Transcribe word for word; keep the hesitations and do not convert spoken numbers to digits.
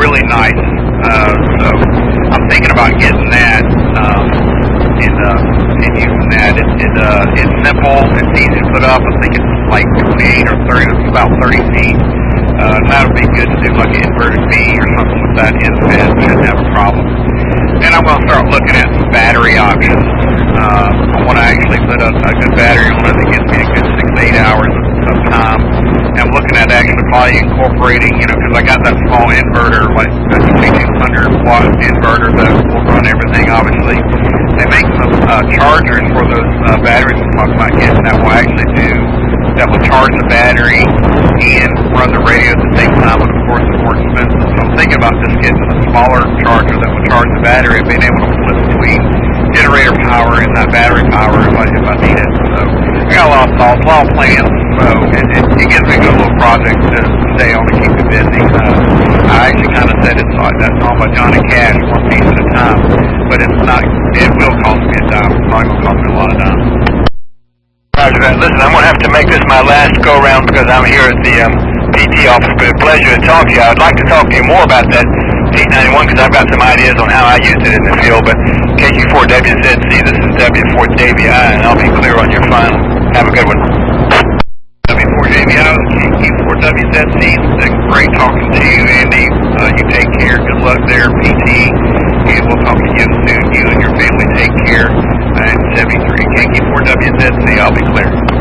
really nice. Uh, so I'm thinking about getting that um, and, uh, and using that. It, it, uh, it's simple. It's easy to put up. I think it's like twenty-eight or thirty. It's about thirty feet. Uh, that would be good to do like an inverted V or something with that inset. Shouldn't have a problem. And I'm going to start looking at some battery options. Uh, I want to actually put a, a good battery on it that gives me a good six to eight hours of, of time. And I'm looking at actually probably incorporating, you know, because I got that small inverter, like a twenty-two hundred watt inverter that will run everything, obviously. They make some uh, chargers for those uh, batteries I'm talking about getting that will actually do, that will charge the battery and run the radio at the same time, but of course it's more expensive. So I'm thinking about just getting a smaller charger that will charge the battery and being able to flip between generator power and that battery power if I, if I need it. So I got a lot of thoughts, a lot of plans, so it, it, it gives me a good little project to stay on and keep me busy. Uh, I actually kind of said it's like that song by Johnny Cash, one piece at a time, but it's not, it will cost me a dime. It's probably going to cost me a lot of time. Roger that. Listen, I'm going to have to make this my last go-round because I'm here at the um, P T office, but a pleasure to talk to you. I'd like to talk to you more about that eight ninety-one because I've got some ideas on how I use it in the field, but K Q four W Z C, this is W four J B I, and I'll be clear on your final. Have a good one. W four J B I, K Q four W Z C, it's been great talking to you, Andy. Uh, you take care. Good luck there, P T, and we'll talk to you soon. You and your family take care. And seventy-three K Q four W Z C, I'll be clear.